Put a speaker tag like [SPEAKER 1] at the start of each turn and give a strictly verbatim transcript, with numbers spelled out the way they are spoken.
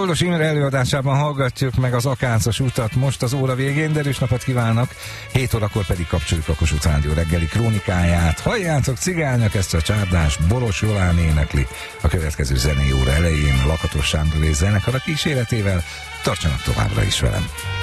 [SPEAKER 1] Boldos Imre előadásában hallgatjuk meg az Akácos utat most az óra végén. Derűs napot kívánok! hét órakor pedig kapcsoljuk a Kossuth Rádió reggeli krónikáját. Halljátok, Cigányok, ezt a csárdás Boros Jolán énekli a következő zenei óra elején Lakatos Sándor és zenekara kíséretével. Tartsanak továbbra is velem!